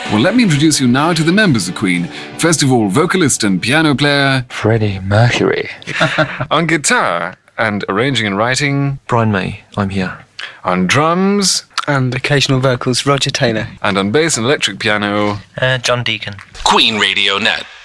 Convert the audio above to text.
Well, let me introduce you now to the members of Queen. First of all, vocalist and piano player Freddie Mercury. On guitar and arranging and writing, Brian May, I'm here. on drums, And occasional vocals, Roger Taylor. and on bass and electric piano, John Deacon. Queen Radio Net.